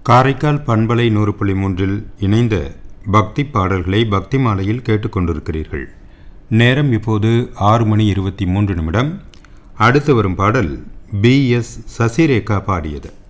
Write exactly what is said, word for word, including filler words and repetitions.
காரைக்கால் பண்பலை நூறு புள்ளி மூன்றில் இணைந்த பக்தி பாடல்களை பக்தி மாலையில் கேட்டுக்கொண்டிருக்கிறீர்கள். நேரம் இப்போது ஆறு மணி இருபத்தி மூன்று நிமிடம். அடுத்து வரும் பாடல் பி எஸ் சசிரேகா பாடியது.